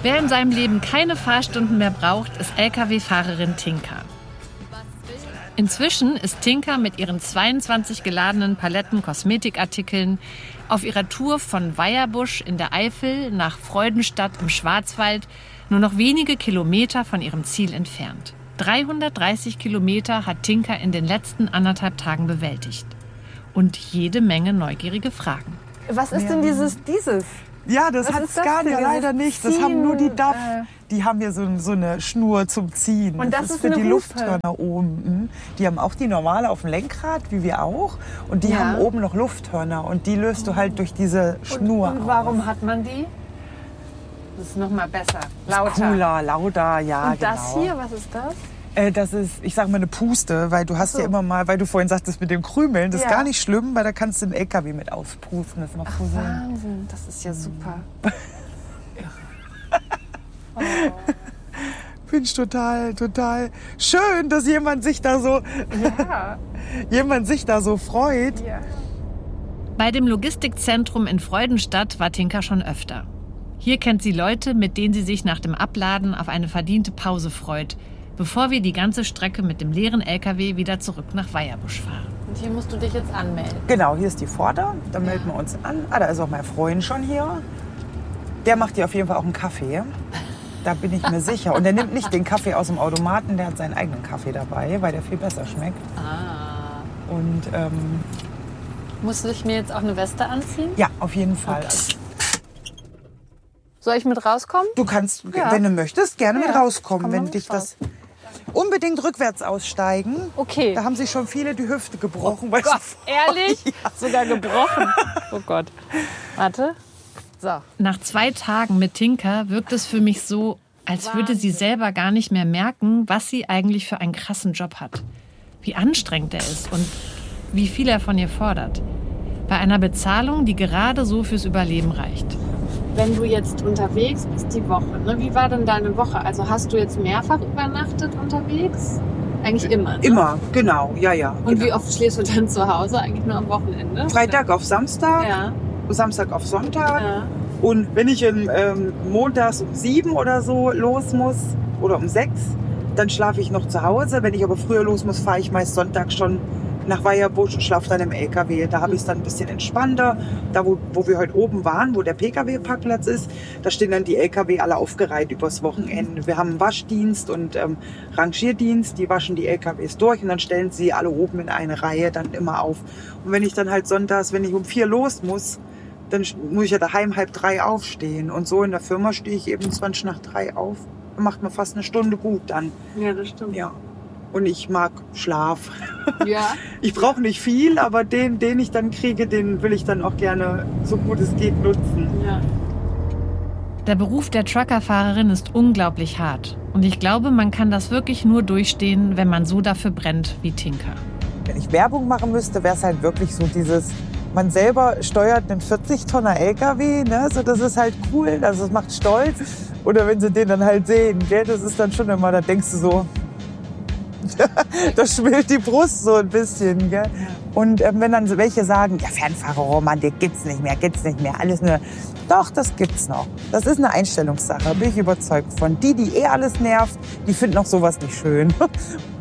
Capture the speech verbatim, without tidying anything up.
Wer in seinem Leben keine Fahrstunden mehr braucht, ist L K W-Fahrerin Tinka. Inzwischen ist Tinka mit ihren zweiundzwanzig geladenen Paletten Kosmetikartikeln auf ihrer Tour von Weierbusch in der Eifel nach Freudenstadt im Schwarzwald nur noch wenige Kilometer von ihrem Ziel entfernt. dreihundertdreißig Kilometer hat Tinka in den letzten anderthalb Tagen bewältigt. Und jede Menge neugierige Fragen. Was ist denn dieses, dieses? Ja, das Was hat ist das Scania denn? leider Dieses nicht. Das haben nur die D A F. Ziehen, äh. Die haben hier so, so eine Schnur zum Ziehen. Und das ist für eine die Hupe. Lufthörner oben. Mhm. Die haben auch die normale auf dem Lenkrad, wie wir auch. Und die Ja. haben oben noch Lufthörner. Und die löst du halt durch diese Schnur Und warum hat man die? Das ist noch mal besser, auf. lauter. Cooler, lauter, ja, Und das genau. hier, was ist das? Äh, das ist, ich sag mal, eine Puste, weil du hast so. ja immer mal, weil du vorhin sagtest mit dem Krümeln, das Ja. ist gar nicht schlimm, weil da kannst du den L K W mit auspusten. Das macht so Sinn. Wahnsinn, das ist ja super. Finde ich total, total schön, dass jemand sich da so, Ja. jemand sich da so freut. ja. Bei dem Logistikzentrum in Freudenstadt war Tinka schon öfter. Hier kennt sie Leute, mit denen sie sich nach dem Abladen auf eine verdiente Pause freut, bevor wir die ganze Strecke mit dem leeren L K W wieder zurück nach Weierbusch fahren. Und hier musst du dich jetzt anmelden. Genau, hier ist die Vorder, da melden wir uns an. Ah, da ist auch mein Freund schon hier. Der macht dir auf jeden Fall auch einen Kaffee. Da bin ich mir sicher. Und der nimmt nicht den Kaffee aus dem Automaten, der hat seinen eigenen Kaffee dabei, weil der viel besser schmeckt. Ah. Und ähm, Muss ich mir jetzt auch eine Weste anziehen? ja, auf jeden Fall. Okay. Soll ich mit rauskommen? Du kannst, Ja. wenn du möchtest, gerne Ja, mit rauskommen, komm mal wenn mit dich raus. das... Unbedingt rückwärts aussteigen. Okay. Da haben sich schon viele die Hüfte gebrochen. weil Gott, sie- ehrlich? Ja. Sogar gebrochen. Oh Gott. Warte. So. Nach zwei Tagen mit Tinka wirkt es für mich so, als würde sie selber gar nicht mehr merken, was sie eigentlich für einen krassen Job hat. Wie anstrengend er ist und wie viel er von ihr fordert. Bei einer Bezahlung, die gerade so fürs Überleben reicht. Wenn du jetzt unterwegs bist die Woche, ne? Wie war denn deine Woche? Also hast du jetzt mehrfach übernachtet unterwegs? Eigentlich immer, ne? Immer, genau, ja, ja. Und genau. wie oft schläfst du dann zu Hause? Eigentlich nur am Wochenende? Freitag auf Samstag, Ja. Samstag auf Sonntag. ja. Und wenn ich ähm, montags um sieben oder so los muss oder um sechs, dann schlafe ich noch zu Hause. Wenn ich aber früher los muss, fahre ich meist Sonntag schon nach Weierbusch und schlafe dann im L K W. Da habe ich es dann ein bisschen entspannter. Da, wo, wo wir heute oben waren, wo der P K W-Parkplatz ist, da stehen dann die L K W alle aufgereiht übers Wochenende. Wir haben einen Waschdienst und ähm, Rangierdienst. Die waschen die L K Ws durch und dann stellen sie alle oben in eine Reihe dann immer auf. Und wenn ich dann halt sonntags, wenn ich um vier los muss, dann muss ich ja daheim halb drei aufstehen. Und so in der Firma stehe ich eben zwanzig nach drei auf. Macht mir fast eine Stunde gut dann. Ja, das stimmt. Ja. Und ich mag Schlaf. Ja. Ich brauche nicht viel, aber den, den ich dann kriege, den will ich dann auch gerne so gut es geht nutzen. ja. Der Beruf der Truckerfahrerin ist unglaublich hart. Und ich glaube, man kann das wirklich nur durchstehen, wenn man so dafür brennt wie Tinka. Wenn ich Werbung machen müsste, wäre es halt wirklich so dieses, man selber steuert einen vierzig Tonner L K W, ne? So, das ist halt cool, also das macht stolz. Oder wenn sie den dann halt sehen, gell? Das ist dann schon immer, da denkst du so, da schwillt die Brust so ein bisschen. Gell? Und ähm, wenn dann welche sagen, ja, Fernfahrerromantik gibt's nicht mehr, gibt's nicht mehr, alles nur. Doch, das gibt's noch. Das ist eine Einstellungssache, bin ich überzeugt von. Die, die eh alles nervt, die finden auch sowas nicht schön.